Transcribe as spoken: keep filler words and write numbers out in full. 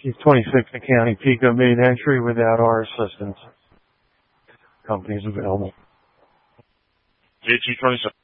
Chief twenty-six, the county Pico made entry without our assistance. Company's available. J G twenty-seven.